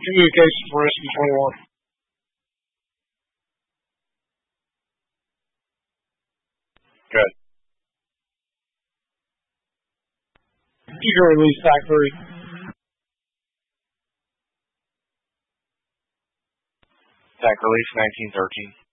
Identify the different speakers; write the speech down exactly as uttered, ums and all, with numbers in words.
Speaker 1: Communications for Rescue twenty-one. Good. Computer release T A C three. T A C release nineteen thirteen.